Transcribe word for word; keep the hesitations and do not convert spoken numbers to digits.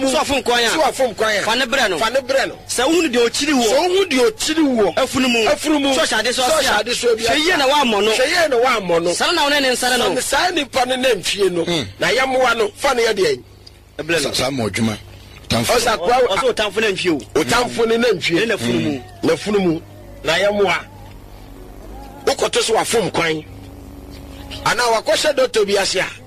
so fun kwan ya so fun kwan ya fa ne bre no fa ne bre no se hu de ochiri wo so hu de ochiri wo afunu mu afunu mu so shade so so shade so bia hweye na wa mo no hweye na wa mo no sara na wona ne nsara no sa ni pa ne na mfie no na yamwa no fa ne ye de eble no sa mo adwuma tamfo osa kwa oso tamfo na mfie o tamfo ne na mfie na funu mu na funu mu na yamwa ukoto so wa fom kwan ana wakoshe doto biasia